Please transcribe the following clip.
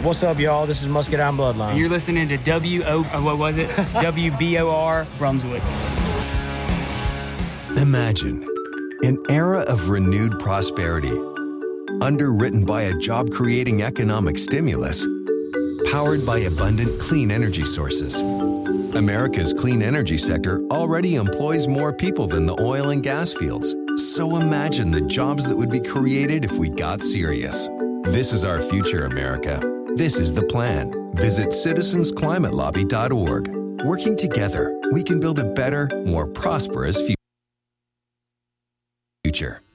What's up, y'all? This is Muscadine Bloodline. You're listening to WBOR Brunswick. Imagine an era of renewed prosperity, underwritten by a job-creating economic stimulus, powered by abundant clean energy sources. America's clean energy sector already employs more people than the oil and gas fields. So imagine the jobs that would be created if we got serious. This is our future, America. This is the plan. Visit citizensclimatelobby.org. Working together, we can build a better, more prosperous future.